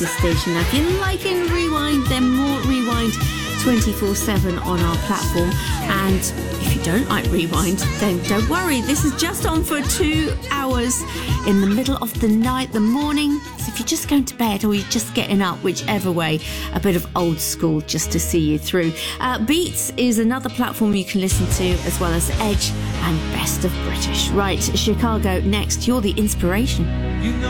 this station. Now, if you like in Rewind, then more Rewind 24/7 on our platform. And if you don't like Rewind, then don't worry. This is just on for 2 hours in the middle of the night, the morning. So if you're just going to bed or you're just getting up, whichever way, a bit of old school just to see you through. Beats is another platform you can listen to, as well as Edge and Best of British. Right, Chicago next. You're the inspiration. You know